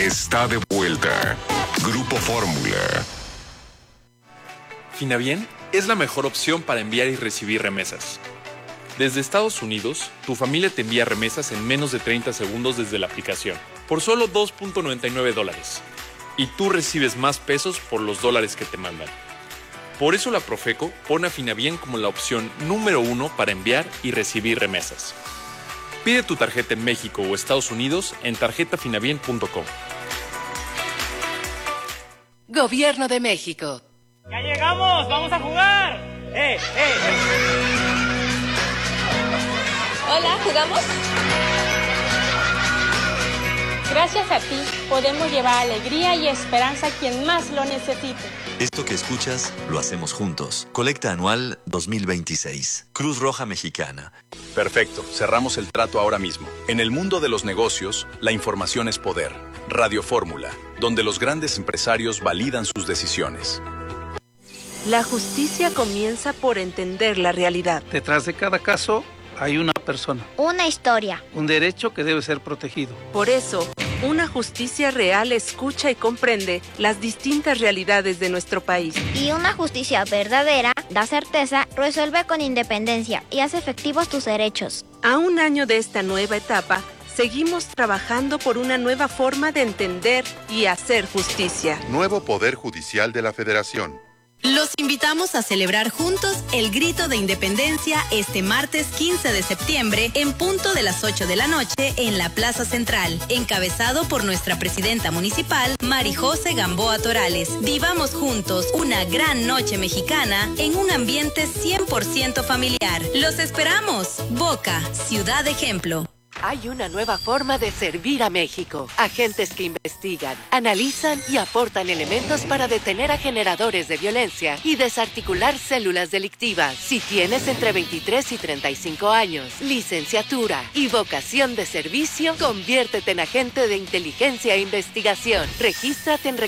está de vuelta. Grupo Fórmula. Finabién es la mejor opción para enviar y recibir remesas. Desde Estados Unidos, tu familia te envía remesas en menos de 30 segundos desde la aplicación, por solo $2.99. Y tú recibes más pesos por los dólares que te mandan. Por eso la Profeco pone a Finabién como la opción número 1 para enviar y recibir remesas. Pide tu tarjeta en México o Estados Unidos en tarjetafinabien.com. Gobierno de México. ¡Ya llegamos! ¡Vamos a jugar! Hola, ¿jugamos? Gracias a ti, podemos llevar alegría y esperanza a quien más lo necesite. Esto que escuchas, lo hacemos juntos. Colecta anual 2026. Cruz Roja Mexicana. Perfecto, cerramos el trato ahora mismo. En el mundo de los negocios, la información es poder. Radio Fórmula, donde los grandes empresarios validan sus decisiones. La justicia comienza por entender la realidad. Detrás de cada caso hay una persona. Una historia. Un derecho que debe ser protegido. Por eso, una justicia real escucha y comprende las distintas realidades de nuestro país. Y una justicia verdadera da certeza, resuelve con independencia y hace efectivos tus derechos. A un año de esta nueva etapa, seguimos trabajando por una nueva forma de entender y hacer justicia. Nuevo Poder Judicial de la Federación. Los invitamos a celebrar juntos el Grito de Independencia este martes 15 de septiembre en punto de las 8 de la noche en la Plaza Central, encabezado por nuestra presidenta municipal, Marijose Gamboa Torales. Vivamos juntos una gran noche mexicana en un ambiente 100% familiar. ¡Los esperamos! Boca, ciudad ejemplo. Hay una nueva forma de servir a México. Agentes que investigan, analizan y aportan elementos para detener a generadores de violencia y desarticular células delictivas. Si tienes entre 23 y 35 años, licenciatura y vocación de servicio, conviértete en agente de inteligencia e investigación. Regístrate en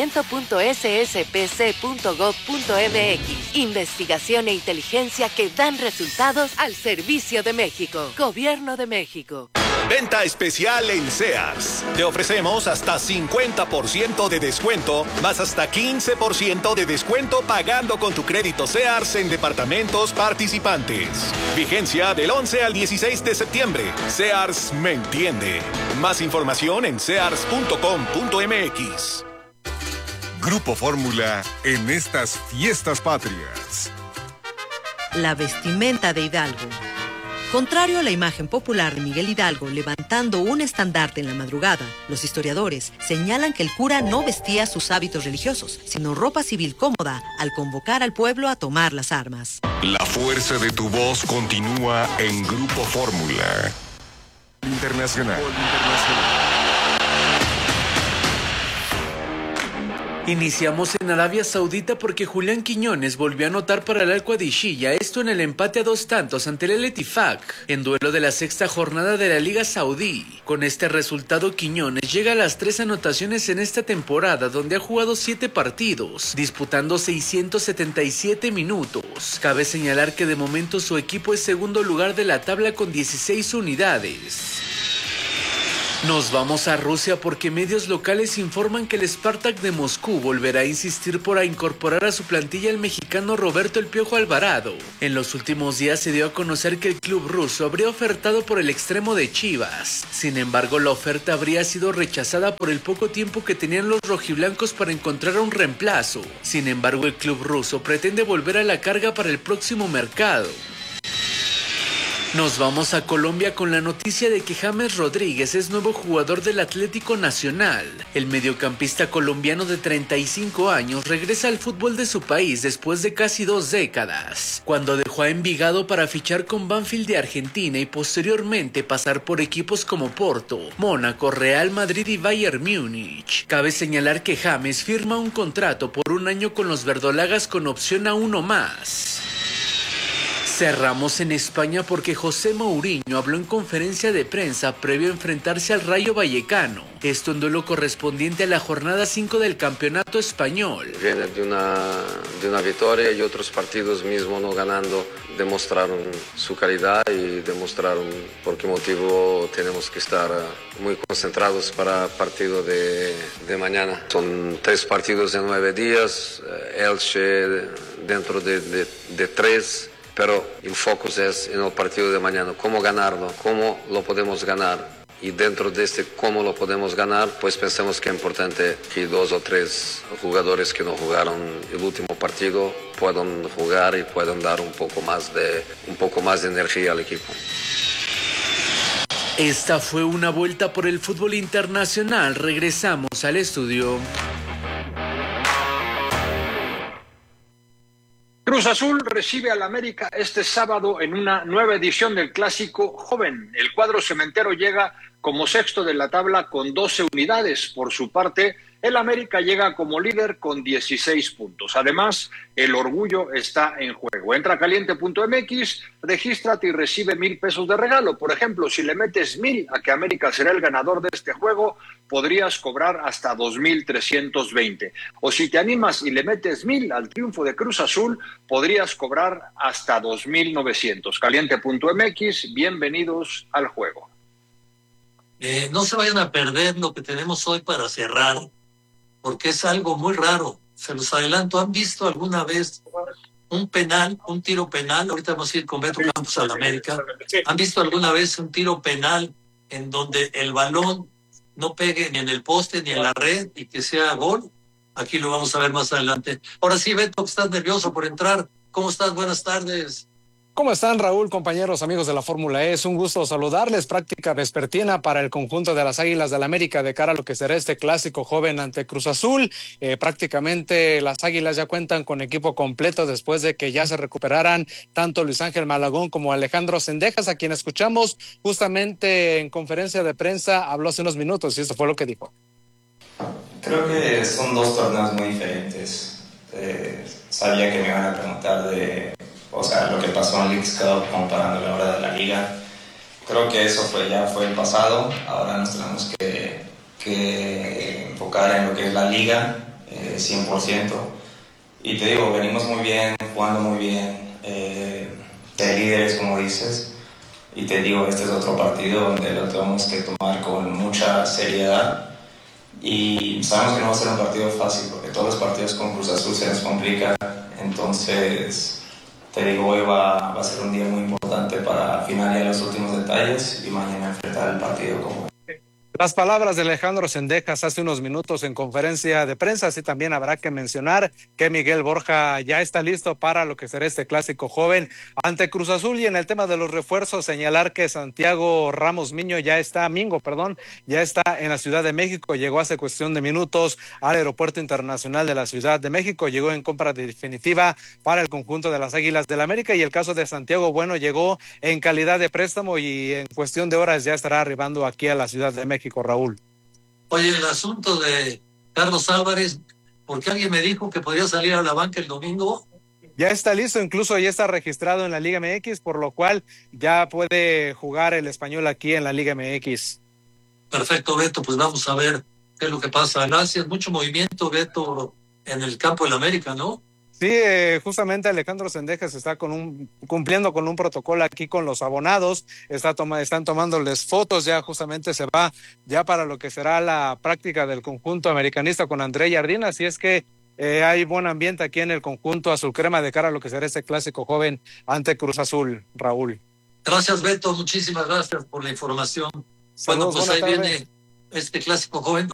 reclutamiento.sspc.gov.mx. Investigación e inteligencia que dan resultados al servicio de México. Gobierno de México. Venta especial en Sears. Te ofrecemos hasta 50% de descuento, más hasta 15% de descuento pagando con tu crédito Sears en departamentos participantes. Vigencia del 11 al 16 de septiembre. Sears me entiende. Más información en sears.com.mx. Grupo Fórmula en estas fiestas patrias. La vestimenta de Hidalgo. Contrario a la imagen popular de Miguel Hidalgo levantando un estandarte en la madrugada, los historiadores señalan que el cura no vestía sus hábitos religiosos, sino ropa civil cómoda al convocar al pueblo a tomar las armas. La fuerza de tu voz continúa en Grupo Fórmula Internacional. Iniciamos en Arabia Saudita porque Julián Quiñones volvió a anotar para el Al-Qadisiyah, esto en el empate a 2 tantos ante el El-Ettifaq, en duelo de la 6ª jornada de la Liga Saudí. Con este resultado, Quiñones llega a las 3 anotaciones en esta temporada, donde ha jugado 7 partidos, disputando 677 minutos. Cabe señalar que de momento su equipo es segundo lugar de la tabla con 16 unidades. Nos vamos a Rusia porque medios locales informan que el Spartak de Moscú volverá a insistir por incorporar a su plantilla al mexicano Roberto El Piojo Alvarado. En los últimos días se dio a conocer que el club ruso habría ofertado por el extremo de Chivas. Sin embargo, la oferta habría sido rechazada por el poco tiempo que tenían los rojiblancos para encontrar un reemplazo. Sin embargo, el club ruso pretende volver a la carga para el próximo mercado. Nos vamos a Colombia con la noticia de que James Rodríguez es nuevo jugador del Atlético Nacional. El mediocampista colombiano de 35 años regresa al fútbol de su país después de casi 2 décadas, cuando dejó a Envigado para fichar con Banfield de Argentina y posteriormente pasar por equipos como Porto, Mónaco, Real Madrid y Bayern Múnich. Cabe señalar que James firma un contrato por 1 año con los verdolagas con opción a 1 más. Cerramos en España porque José Mourinho habló en conferencia de prensa previo a enfrentarse al Rayo Vallecano. Esto en duelo correspondiente a la jornada 5 del campeonato español. Viene de una victoria y otros partidos mismo no ganando demostraron su calidad y demostraron por qué motivo tenemos que estar muy concentrados para el partido de mañana. Son 3 partidos en 9 días, Elche dentro de 3. Pero el foco es en el partido de mañana, cómo ganarlo, cómo lo podemos ganar. Y dentro de este cómo lo podemos ganar, pues pensamos que es importante que 2 o 3 jugadores que no jugaron el último partido puedan jugar y puedan dar un poco más de energía al equipo. Esta fue una vuelta por el fútbol internacional. Regresamos al estudio. Cruz Azul recibe al América este sábado en una nueva edición del Clásico Joven. El cuadro cementero llega como sexto de la tabla con 12 unidades. Por su parte, el América llega como líder con 16 puntos. Además, el orgullo está en juego. Entra a caliente.mx, regístrate y recibe 1,000 pesos de regalo. Por ejemplo, si le metes 1,000 a que América será el ganador de este juego, podrías cobrar hasta 2,320. O si te animas y le metes 1,000 al triunfo de Cruz Azul, podrías cobrar hasta 2,900. Caliente.mx, bienvenidos al juego. No se vayan a perder lo que tenemos hoy para cerrar, porque es algo muy raro. Se los adelanto, ¿han visto alguna vez un tiro penal? Ahorita vamos a ir con Beto Campos a la América. ¿Han visto alguna vez un tiro penal en donde el balón no pegue ni en el poste ni en la red y que sea gol? Aquí lo vamos a ver más adelante. Ahora sí, Beto, que estás nervioso por entrar. ¿Cómo estás? Buenas tardes. ¿Cómo están, Raúl, compañeros, amigos de la Fórmula E? Es un gusto saludarles. Práctica vespertina para el conjunto de las Águilas del América de cara a lo que será este Clásico Joven ante Cruz Azul. Prácticamente las Águilas ya cuentan con equipo completo después de que ya se recuperaran tanto Luis Ángel Malagón como Alejandro Zendejas, a quien escuchamos justamente en conferencia de prensa. Habló hace unos minutos y esto fue lo que dijo. Creo que son 2 torneos muy diferentes. Sabía que me iban a preguntar lo que pasó en Leagues Cup comparándolo ahora de la liga. Creo que eso fue el pasado. Ahora nos tenemos que enfocar en lo que es la liga 100%. Y te digo, venimos muy bien, jugando muy bien, de líderes como dices. Y te digo, este es otro partido donde lo tenemos que tomar con mucha seriedad. Y sabemos que no va a ser un partido fácil, porque todos los partidos con Cruz Azul se nos complican. Entonces, te digo, hoy va a ser un día muy importante para afinar ya los últimos detalles y mañana enfrentar el partido como... Las palabras de Alejandro Zendejas hace unos minutos en conferencia de prensa. Así también habrá que mencionar que Miguel Borja ya está listo para lo que será este Clásico Joven ante Cruz Azul. Y en el tema de los refuerzos, señalar que Santiago Ramos Mingo ya está en la Ciudad de México. Llegó hace cuestión de minutos al Aeropuerto Internacional de la Ciudad de México. Llegó en compra definitiva para el conjunto de las Águilas del América. Y el caso de Santiago, bueno, llegó en calidad de préstamo y en cuestión de horas ya estará arribando aquí a la Ciudad de México. Raúl. Oye, el asunto de Carlos Álvarez, porque alguien me dijo que podría salir a la banca el domingo. Ya está listo, incluso ya está registrado en la Liga MX, por lo cual ya puede jugar el español aquí en la Liga MX. Perfecto, Beto, pues vamos a ver qué es lo que pasa. Gracias, mucho movimiento, Beto, en el campo del América, ¿no? Sí, justamente Alejandro Zendejas está cumpliendo con un protocolo aquí con los abonados, están tomándoles fotos, ya justamente se va ya para lo que será la práctica del conjunto americanista con André Jardín, así es que hay buen ambiente aquí en el conjunto azul crema de cara a lo que será este Clásico Joven ante Cruz Azul, Raúl. Gracias, Beto, muchísimas gracias por la información. Saludos, bueno, pues ahí tarde. viene este Clásico Joven.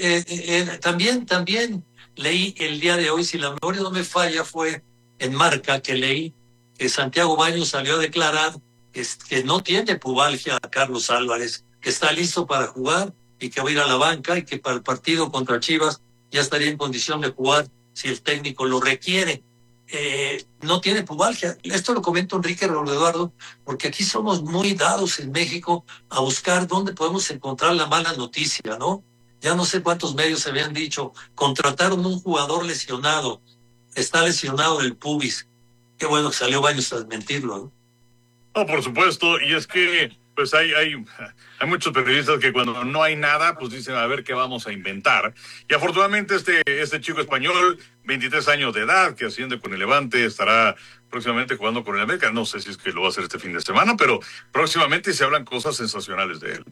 También leí el día de hoy, si la memoria no me falla, fue en Marca que leí que Santiago Baños salió a declarar que no tiene pubalgia a Carlos Álvarez, que está listo para jugar y que va a ir a la banca y que para el partido contra Chivas ya estaría en condición de jugar si el técnico lo requiere. No tiene pubalgia. Esto lo comento Enrique Raúl Eduardo, porque aquí somos muy dados en México a buscar dónde podemos encontrar la mala noticia, ¿no? Ya no sé cuántos medios se habían dicho, contrataron un jugador lesionado, está lesionado del pubis, Qué bueno que salió Baños a desmentirlo, ¿no? No, por supuesto, y es que pues hay muchos periodistas que cuando no hay nada, pues dicen a ver qué vamos a inventar. Y afortunadamente este chico español, 23 años de edad, que asciende con el Levante, estará próximamente jugando con el América. No sé si es que lo va a hacer este fin de semana, pero próximamente se hablan cosas sensacionales de él.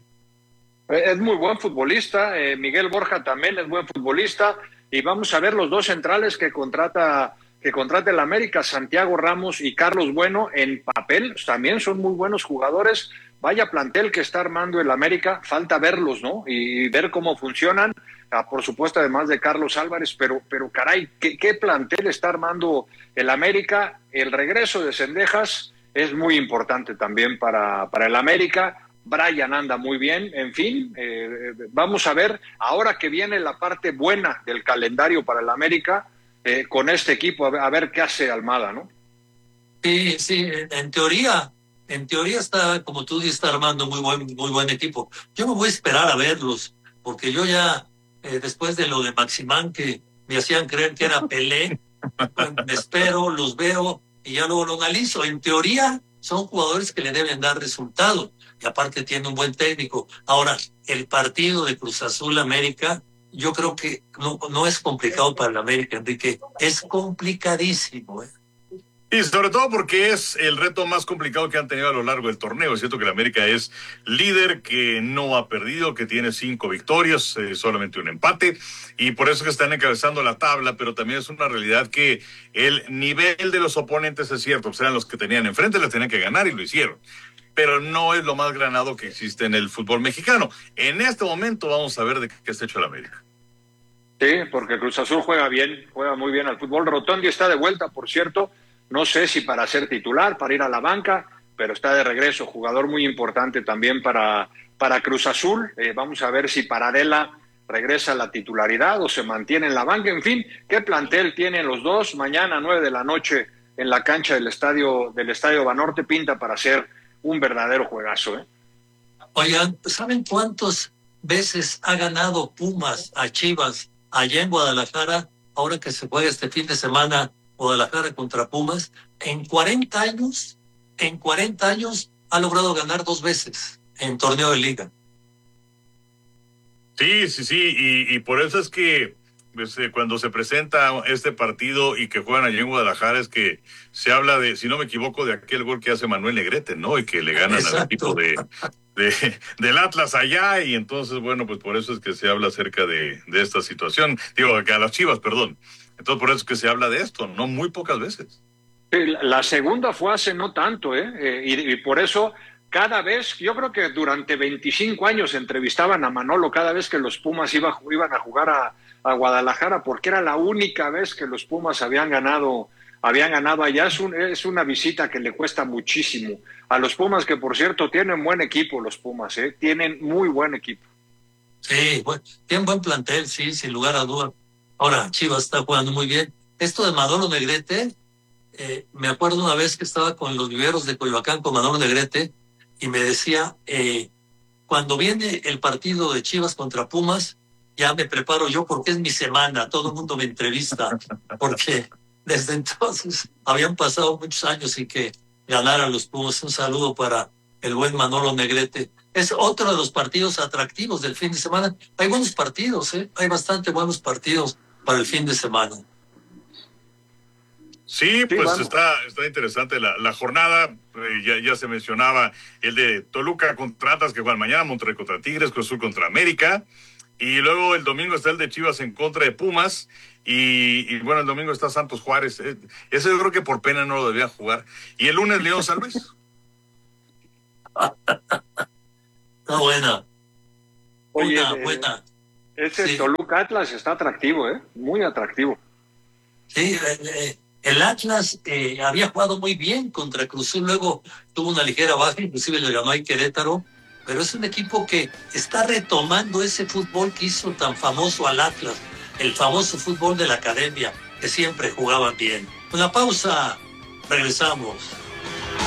Es muy buen futbolista, Miguel Borja también es buen futbolista, y vamos a ver los dos centrales que contrata el América, Santiago Ramos y Carlos Bueno, en papel también son muy buenos jugadores. Vaya plantel que está armando el América, falta verlos, ¿no? Y ver cómo funcionan, por supuesto, además de Carlos Álvarez, pero caray, ¿qué plantel está armando el América? El regreso de Cendejas es muy importante también para el América. Brian anda muy bien, en fin, vamos a ver, ahora que viene la parte buena del calendario para el América, con este equipo, a ver qué hace Almada, ¿no? Sí, en teoría está, como tú dices, está armando muy buen equipo. Yo me voy a esperar a verlos, porque yo ya, después de lo de Maximán, que me hacían creer que era Pelé, me espero, los veo y ya luego lo analizo. En teoría son jugadores que le deben dar resultado, y aparte tiene un buen técnico. Ahora, el partido de Cruz Azul América, yo creo que no es complicado para el América, Enrique, es complicadísimo, ¿eh? Y sobre todo porque es el reto más complicado que han tenido a lo largo del torneo. Es cierto que el América es líder, que no ha perdido, que tiene 5 victorias, solamente un empate, y por eso que están encabezando la tabla, pero también es una realidad que el nivel de los oponentes es cierto, pues eran los que tenían enfrente, les tenían que ganar y lo hicieron. Pero no es lo más granado que existe en el fútbol mexicano. En este momento vamos a ver de qué está hecho el América. Sí, porque Cruz Azul juega muy bien al fútbol. Rotondi está de vuelta, por cierto. No sé si para ser titular, para ir a la banca, pero está de regreso, jugador muy importante también para Cruz Azul. Vamos a ver si Paradela regresa a la titularidad o se mantiene en la banca. En fin, ¿qué plantel tienen los dos? Mañana 9 p.m. en la cancha del estadio Banorte, pinta para ser un verdadero juegazo, ¿eh? Oigan, ¿saben cuántas veces ha ganado Pumas a Chivas allá en Guadalajara, ahora que se juega este fin de semana Guadalajara contra Pumas? En 40 años ha logrado ganar 2 veces en torneo de liga. Sí, y por eso es que pues, cuando se presenta este partido y que juegan allí en Guadalajara, es que se habla de, si no me equivoco, de aquel gol que hace Manuel Negrete, ¿no? Y que le ganan al equipo del Atlas allá, y entonces, bueno, pues por eso es que se habla acerca de esta situación. Digo, que a las Chivas, perdón. Entonces, por eso es que se habla de esto, no muy pocas veces. La segunda fue hace no tanto, y por eso cada vez, yo creo que durante 25 años entrevistaban a Manolo cada vez que los Pumas iban a jugar a Guadalajara, porque era la única vez que los Pumas habían ganado allá. Es una visita que le cuesta muchísimo a los Pumas, que por cierto tienen buen equipo los Pumas, tienen muy buen equipo. Sí, tienen buen plantel, sí, sin lugar a duda. Ahora, Chivas está jugando muy bien. Esto de Manolo Negrete, me acuerdo una vez que estaba con los Viveros de Coyoacán con Manolo Negrete, y me decía, cuando viene el partido de Chivas contra Pumas, ya me preparo yo porque es mi semana, todo el mundo me entrevista, porque desde entonces habían pasado muchos años sin que ganaran los Pumas. Un saludo para el buen Manolo Negrete. Es otro de los partidos atractivos del fin de semana. Hay buenos partidos, hay bastante buenos partidos para el fin de semana. Sí, pues está interesante la jornada. Ya se mencionaba el de Toluca contra Atlas, que juegan mañana, Monterrey contra Tigres, Cruz Azul contra América, y luego el domingo está el de Chivas en contra de Pumas, y bueno, el domingo está Santos Juárez. Ese yo creo que por pena no lo debía jugar. Y el lunes León San Luis. Está buena. Oye, buena. Ese Sí. Toluca Atlas está atractivo, muy atractivo. Sí, el Atlas había jugado muy bien contra Cruz Azul, luego tuvo una ligera baja, inclusive le ganó a Querétaro, pero es un equipo que está retomando ese fútbol que hizo tan famoso al Atlas, el famoso fútbol de la academia, que siempre jugaban bien. Una pausa, regresamos.